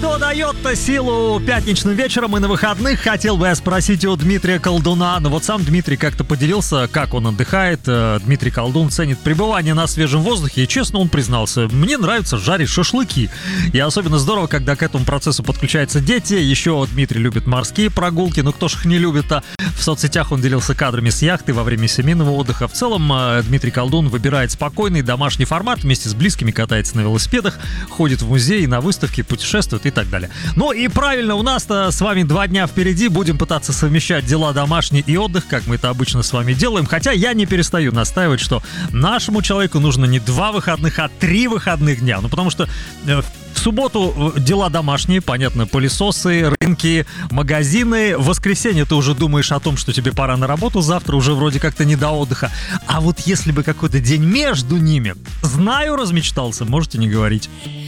Что дает-то силу пятничным вечером и на выходных, хотел бы я спросить у Дмитрия Колдуна. Но вот сам Дмитрий как-то поделился, как он отдыхает. Дмитрий Колдун ценит пребывание на свежем воздухе, и честно он признался: мне нравится жарить шашлыки. И особенно здорово, когда к этому процессу подключаются дети. Еще Дмитрий любит морские прогулки, ну кто ж их не любит-то. В соцсетях он делился кадрами с яхты во время семейного отдыха. В целом Дмитрий Колдун выбирает спокойный домашний формат, вместе с близкими катается на велосипедах, ходит в музей, на выставки, путешествует и так далее. Ну и правильно, у нас-то с вами 2 дня впереди, будем пытаться совмещать дела домашние и отдых, как мы это обычно с вами делаем, хотя я не перестаю настаивать, что нашему человеку нужно не 2 выходных, а 3 выходных дня, ну потому что в субботу дела домашние, понятно, пылесосы, рынки, магазины. В воскресенье ты уже думаешь о том, что тебе пора на работу, завтра уже вроде как-то не до отдыха. А вот если бы какой-то день между ними, знаю, размечтался, можете не говорить.